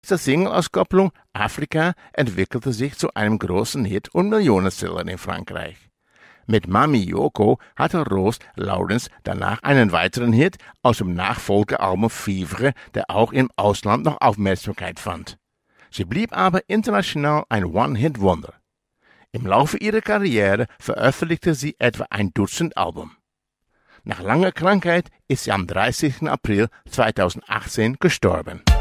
Die Single-Auskopplung Afrika entwickelte sich zu einem großen Hit und Millionenseller in Frankreich. Mit Mami Yoko hatte Rose Lawrence danach einen weiteren Hit aus dem Nachfolgealbum Vivre, der auch im Ausland noch Aufmerksamkeit fand. Sie blieb aber international ein One-Hit-Wonder. Im Laufe ihrer Karriere veröffentlichte sie etwa ein Dutzend Alben. Nach langer Krankheit ist sie am 30. April 2018 gestorben.